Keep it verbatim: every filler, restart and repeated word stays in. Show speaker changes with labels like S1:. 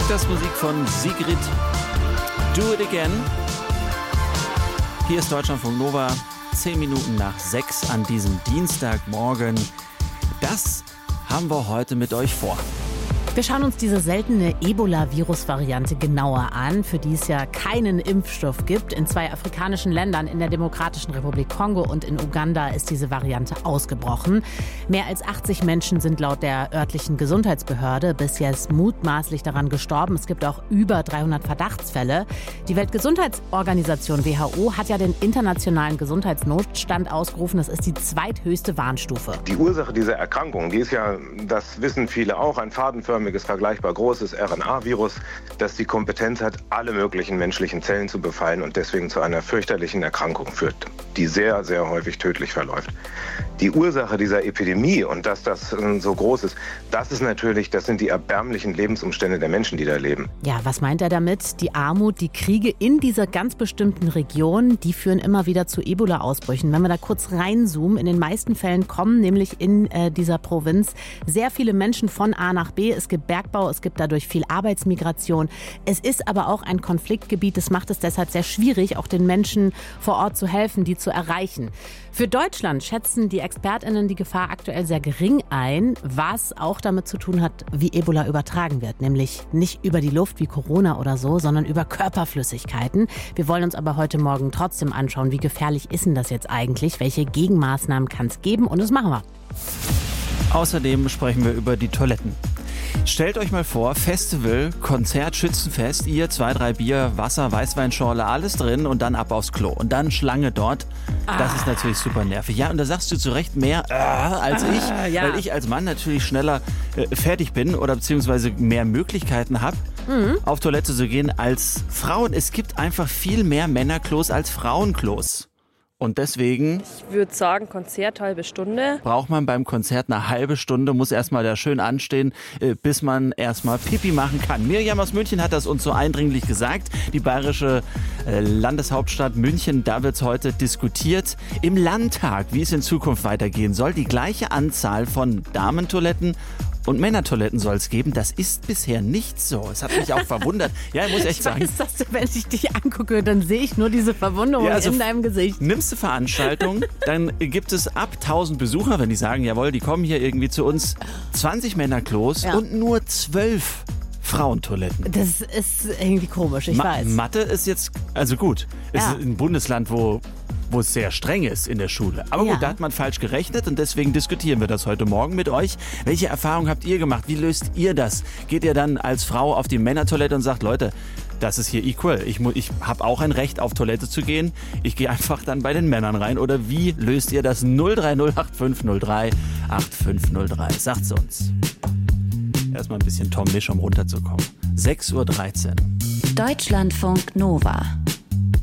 S1: Das ist Musik von Sigrid. Do It Again. Hier ist Deutschlandfunk Nova. Zehn Minuten nach sechs an diesem Dienstagmorgen. Das haben wir heute mit euch vor.
S2: Wir schauen uns diese seltene Ebola-Virus-Variante genauer an, für die es ja keinen Impfstoff gibt. In zwei afrikanischen Ländern, in der Demokratischen Republik Kongo und in Uganda, ist diese Variante ausgebrochen. Mehr als achtzig Menschen sind laut der örtlichen Gesundheitsbehörde bis jetzt mutmaßlich daran gestorben. Es gibt auch über dreihundert Verdachtsfälle. Die Weltgesundheitsorganisation W H O hat ja den internationalen Gesundheitsnotstand ausgerufen. Das ist die zweithöchste Warnstufe.
S3: Die Ursache dieser Erkrankung, die ist ja, das wissen viele auch, ein fadenförmiges, vergleichbar großes R N A-Virus, das die Kompetenz hat, alle möglichen menschlichen Zellen zu befallen und deswegen zu einer fürchterlichen Erkrankung führt, die sehr, sehr häufig tödlich verläuft. Die Ursache dieser Epidemie und dass das so groß ist, das ist natürlich, das sind die erbärmlichen Lebensumstände der Menschen, die da leben.
S2: Ja, was meint er damit? Die Armut, die Kriege in dieser ganz bestimmten Region, die führen immer wieder zu Ebola-Ausbrüchen. Wenn wir da kurz reinzoomen, in den meisten Fällen kommen nämlich in äh, dieser Provinz sehr viele Menschen von A nach B. Es gibt Bergbau, es gibt dadurch viel Arbeitsmigration. Es ist aber auch ein Konfliktgebiet. Das macht es deshalb sehr schwierig, auch den Menschen vor Ort zu helfen, die zu erreichen. Für Deutschland schätzen die ExpertInnen die Gefahr aktuell sehr gering ein, was auch damit zu tun hat, wie Ebola übertragen wird. Nämlich nicht über die Luft wie Corona oder so, sondern über Körperflüssigkeiten. Wir wollen uns aber heute Morgen trotzdem anschauen, wie gefährlich ist denn das jetzt eigentlich? Welche Gegenmaßnahmen kann es geben? Und das machen wir.
S1: Außerdem sprechen wir über die Toiletten. Stellt euch mal vor, Festival, Konzert, Schützenfest, ihr, zwei, drei Bier, Wasser, Weißweinschorle, alles drin und dann ab aufs Klo. Und dann Schlange dort. Das
S2: Ah.
S1: ist natürlich super nervig. Ja, und da sagst du zu Recht mehr äh, als
S2: Ah,
S1: ich,
S2: ja.
S1: weil ich als Mann natürlich schneller äh, fertig bin oder beziehungsweise mehr Möglichkeiten habe, mhm. auf Toilette zu gehen als Frauen. Es gibt einfach viel mehr Männerklos als Frauenklos. Und deswegen
S4: Ich würde sagen, Konzert halbe Stunde.
S1: braucht man beim Konzert eine halbe Stunde, muss erstmal da schön anstehen, äh, bis man erstmal Pipi machen kann. Miriam aus München hat das uns so eindringlich gesagt. Die bayerische äh, Landeshauptstadt München, da wird es heute diskutiert im Landtag, wie es in Zukunft weitergehen soll. Die gleiche Anzahl von Damentoiletten und Männertoiletten soll es geben. Das ist bisher nicht so. Es hat mich auch verwundert. Ja, ich muss echt
S2: Ich
S1: sagen.
S2: weiß, dass du, wenn ich dich angucke, dann sehe ich nur diese Verwunderung
S1: Ja, also
S2: in deinem Gesicht.
S1: Nimmst du Veranstaltung, dann gibt es ab tausend Besucher, wenn die sagen, jawohl, die kommen hier irgendwie zu uns, zwanzig Männerklos
S2: Ja.
S1: und nur zwölf Frauentoiletten.
S2: Das ist irgendwie komisch, ich
S1: Ma-
S2: weiß.
S1: Mathe ist jetzt, also gut, es
S2: Ja.
S1: ist ein Bundesland, wo wo es sehr streng ist in der Schule. Aber
S2: Ja.
S1: gut, da hat man falsch gerechnet und deswegen diskutieren wir das heute Morgen mit euch. Welche Erfahrungen habt ihr gemacht? Wie löst ihr das? Geht ihr dann als Frau auf die Männertoilette und sagt, Leute, das ist hier equal. Ich, mu- ich habe auch ein Recht, auf Toilette zu gehen. Ich gehe einfach dann bei den Männern rein. Oder wie löst ihr das? null drei null acht fünf null drei acht fünf null drei. Sagt's uns. Erstmal ein bisschen Tom Misch, um runterzukommen. sechs Uhr dreizehn.
S5: Deutschlandfunk Nova.